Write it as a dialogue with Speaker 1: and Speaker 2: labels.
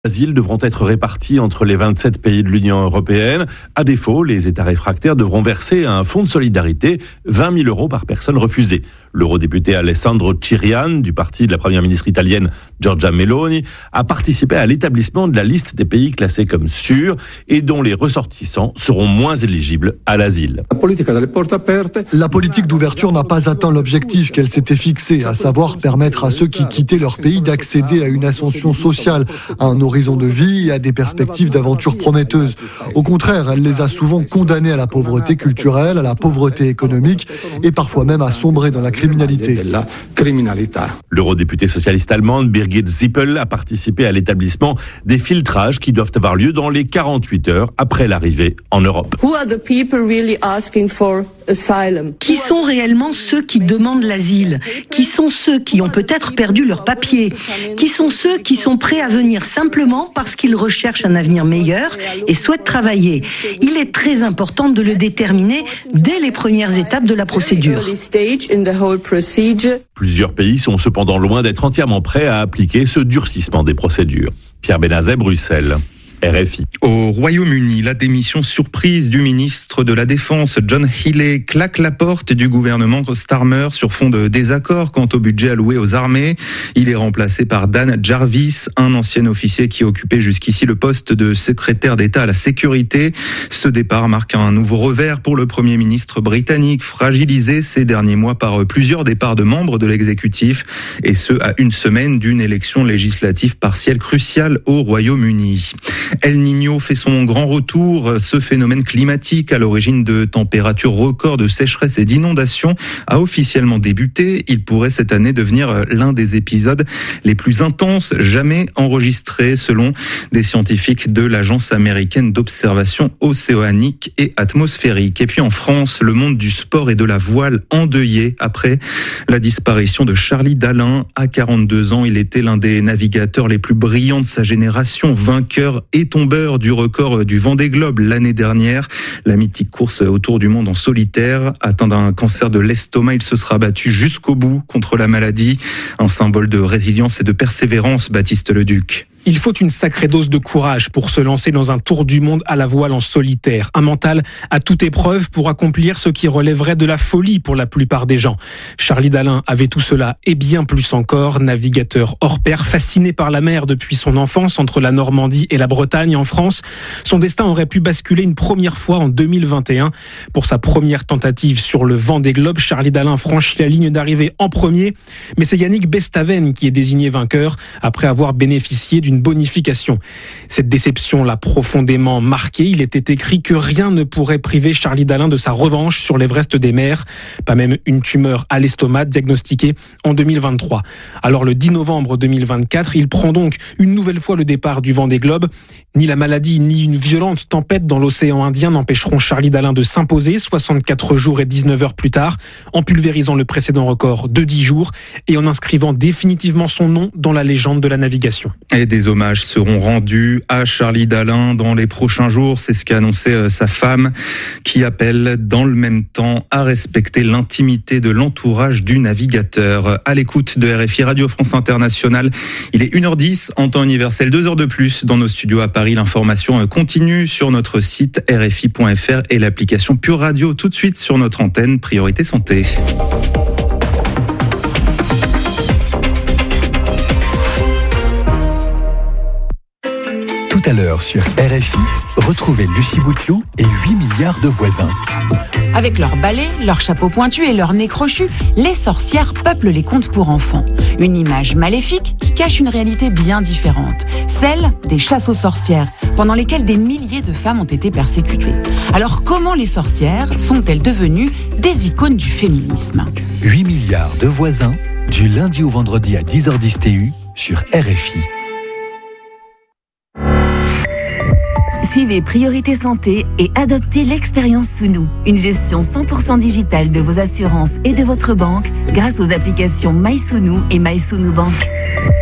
Speaker 1: Asiles devront être répartis entre les 27 pays de l'Union européenne. À défaut, les États réfractaires devront verser à un fonds de solidarité 20 000 euros par personne refusée. L'eurodéputé Alessandro Cirian, du parti de la première ministre italienne Giorgia Meloni, a participé à l'établissement de la liste des pays classés comme sûrs et dont les ressortissants seront moins éligibles à l'asile.
Speaker 2: La politique d'ouverture n'a pas atteint l'objectif qu'elle s'était fixé, à savoir permettre à ceux qui quittaient leur pays d'accéder à une ascension sociale, à un horizon de vie et à des perspectives d'aventure prometteuses. Au contraire, elle les a souvent condamnés à la pauvreté culturelle, à la pauvreté économique et parfois même à sombrer dans la criminalité.
Speaker 1: L'eurodéputée socialiste allemande Birgit Sippel a participé à l'établissement des filtrages qui doivent avoir lieu dans les 48 heures après l'arrivée en Europe.
Speaker 3: Qui sont réellement ceux qui demandent l'asile? Qui sont ceux qui ont peut-être perdu leurs papiers? Qui sont ceux qui sont prêts à venir simplement parce qu'ils recherchent un avenir meilleur et souhaitent travailler? Il est très important de le déterminer dès les premières étapes de la procédure.
Speaker 1: Plusieurs pays sont cependant loin d'être entièrement prêts à appliquer ce durcissement des procédures. Pierre Benazet, Bruxelles. RFI.
Speaker 4: Au Royaume-Uni, la démission surprise du ministre de la Défense, John Healey, claque la porte du gouvernement Starmer sur fond de désaccord quant au budget alloué aux armées. Il est remplacé par Dan Jarvis, un ancien officier qui occupait jusqu'ici le poste de secrétaire d'État à la sécurité. Ce départ marque un nouveau revers pour le Premier ministre britannique, fragilisé ces derniers mois par plusieurs départs de membres de l'exécutif, et ce à une semaine d'une élection législative partielle cruciale au Royaume-Uni. El Niño fait son grand retour. Ce phénomène climatique à l'origine de températures records, de sécheresse et d'inondations a officiellement débuté. Il pourrait cette année devenir l'un des épisodes les plus intenses jamais enregistrés selon des scientifiques de l'Agence américaine d'observation océanique et atmosphérique. Et puis en France, le monde du sport et de la voile endeuillé après la disparition de Charlie Dalin. À 42 ans, il était l'un des navigateurs les plus brillants de sa génération, vainqueur et tombeur du record du Vendée Globe l'année dernière. La mythique course autour du monde en solitaire. Atteint d'un cancer de l'estomac, il se sera battu jusqu'au bout contre la maladie. Un symbole de résilience et de persévérance, Baptiste Leduc.
Speaker 5: Il faut une sacrée dose de courage pour se lancer dans un tour du monde à la voile en solitaire. Un mental à toute épreuve pour accomplir ce qui relèverait de la folie pour la plupart des gens. Charlie Dalin avait tout cela et bien plus encore. Navigateur hors pair, fasciné par la mer depuis son enfance entre la Normandie et la Bretagne en France, son destin aurait pu basculer une première fois en 2021. Pour sa première tentative sur le Vendée Globe, Charlie Dalin franchit la ligne d'arrivée en premier. Mais c'est Yannick Bestaven qui est désigné vainqueur après avoir bénéficié d'une bonification. Cette déception l'a profondément marqué. Il était écrit que rien ne pourrait priver Charlie Dalin de sa revanche sur l'Everest des mers. Pas même une tumeur à l'estomac diagnostiquée en 2023. Alors le 10 novembre 2024, il prend donc une nouvelle fois le départ du Vendée Globe. Ni la maladie, ni une violente tempête dans l'océan Indien n'empêcheront Charlie Dalin de s'imposer 64 jours et 19 heures plus tard, en pulvérisant le précédent record de 10 jours et en inscrivant définitivement son nom dans la légende de la navigation.
Speaker 4: Et des hommages seront rendus à Charlie Dalin dans les prochains jours. C'est ce qu'a annoncé sa femme, qui appelle dans le même temps à respecter l'intimité de l'entourage du navigateur. À l'écoute de RFI Radio France Internationale, il est 1h10 en temps universel, 2 heures de plus dans nos studios à Paris. L'information continue sur notre site rfi.fr et l'application Pure Radio. Tout de suite sur notre antenne Priorité Santé.
Speaker 6: Tout à l'heure sur RFI, retrouvez Lucie Bouteloup et 8 milliards de voisins.
Speaker 7: Avec leurs balais, leurs chapeaux pointus et leurs nez crochus, les sorcières peuplent les contes pour enfants. Une image maléfique qui cache une réalité bien différente, celle des chasses aux sorcières, pendant lesquelles des milliers de femmes ont été persécutées. Alors comment les sorcières sont-elles devenues des icônes du féminisme ?
Speaker 6: 8 milliards de voisins, du lundi au vendredi à 10h10 TU sur RFI.
Speaker 8: Suivez Priorité Santé et adoptez l'expérience Sounou, une gestion 100% digitale de vos assurances et de votre banque grâce aux applications MySounou et MySounou Bank.